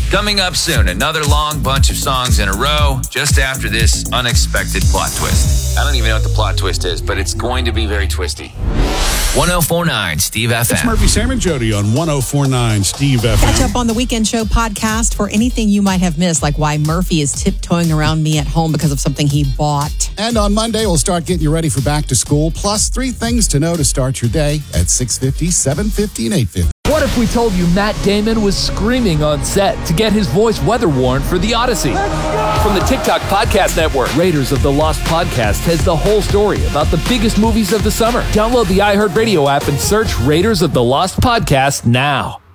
Coming up soon, another long bunch of songs in a row just after this unexpected plot twist. I don't even know what the plot twist is, but it's going to be very twisty. 104.9 Steve FM. It's Murphy, Sam, and Jody on 104.9 Steve FM. Catch up on the Weekend Show podcast for anything you might have missed, like why Murphy is tiptoeing around me at home because of something he bought. And on Monday, we'll start getting you ready for back to school, plus 3 things to know to start your day at 6:50, 7:50, and 8:50. What if we told you Matt Damon was screaming on set to get his voice weather-worn for The Odyssey? From the TikTok Podcast Network, Raiders of the Lost Podcast has the whole story about the biggest movies of the summer. Download the iHeartRadio app and search Raiders of the Lost Podcast now.